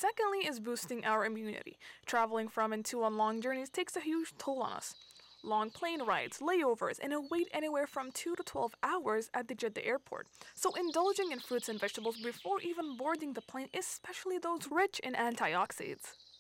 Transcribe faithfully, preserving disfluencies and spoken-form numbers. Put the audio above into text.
Secondly is boosting our immunity. Traveling from and to on long journeys takes a huge toll on us. Long plane rides, layovers, and a wait anywhere from two to twelve hours at the Jeddah airport. So indulging in fruits and vegetables before even boarding the plane, especially those rich in antioxidants.